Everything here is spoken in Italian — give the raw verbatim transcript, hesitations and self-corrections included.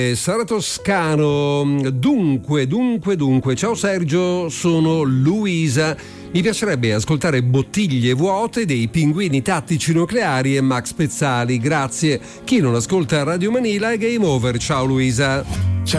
Sara Toscano, dunque, dunque, dunque, ciao Sergio, sono Luisa. Mi piacerebbe ascoltare Bottiglie vuote dei Pinguini Tattici Nucleari e Max Pezzali, grazie. Chi non ascolta Radio Manila è game over, ciao Luisa.